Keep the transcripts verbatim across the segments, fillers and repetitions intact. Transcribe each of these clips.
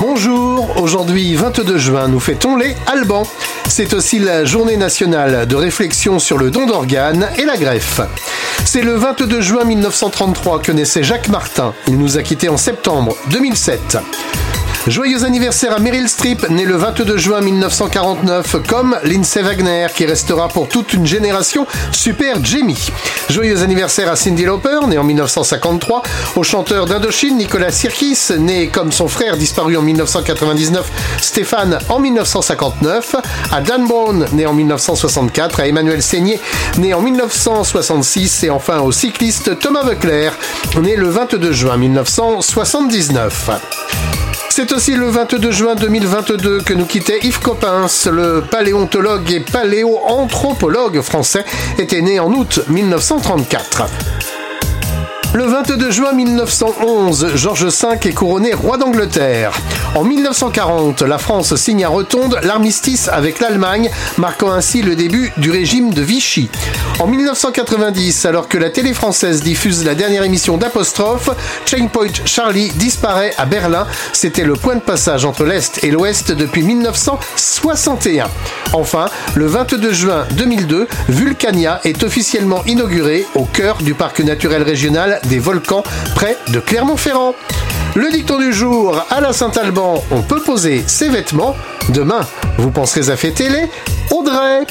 Bonjour, aujourd'hui vingt-deux juin, nous fêtons les Albans. C'est aussi la journée nationale de réflexion sur le don d'organes et la greffe. C'est le vingt-deux juin mille neuf cent trente-trois que naissait Jacques Martin. Il nous a quittés en septembre deux mille sept. Joyeux anniversaire à Meryl Streep, née le vingt-deux juin mille neuf cent quarante-neuf, comme Lindsay Wagner, qui restera pour toute une génération Super Jamie. Joyeux anniversaire à Cyndi Lauper, née en mille neuf cent cinquante-trois, au chanteur d'Indochine Nicolas Sirkis, né comme son frère disparu en mille neuf cent quatre-vingt-dix-neuf, Stéphane en mille neuf cent cinquante-neuf, à Dan Brown, né en mille neuf cent soixante-quatre, à Emmanuel Seigné, né en mille neuf cent soixante-six, et enfin au cycliste Thomas Voeckler, né le vingt-deux juin mille neuf cent soixante-dix-neuf. C'est aussi le vingt-deux juin deux mille vingt-deux que nous quittait Yves Coppens, le paléontologue et paléoanthropologue français, était né en août mille neuf cent trente-quatre. Le vingt-deux juin mille neuf cent onze, George cinq est couronné roi d'Angleterre. En mille neuf cent quarante, la France signe à Rotonde l'armistice avec l'Allemagne, marquant ainsi le début du régime de Vichy. En mille neuf cent quatre-vingt-dix, alors que la télé française diffuse la dernière émission d'Apostrophe, Checkpoint Charlie disparaît à Berlin. C'était le point de passage entre l'Est et l'Ouest depuis mille neuf cent soixante et un. Enfin, le vingt-deux juin deux mille deux, Vulcania est officiellement inauguré au cœur du parc naturel régional des volcans près de Clermont-Ferrand. Le dicton du jour, à la Saint-Alban, on peut poser ses vêtements. Demain, vous penserez à fêter les Audrey.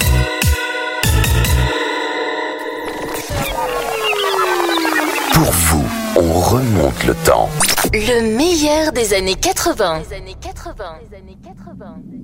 Pour vous, on remonte le temps. Le meilleur des années quatre-vingts. Les années quatre-vingts. Les années quatre-vingts.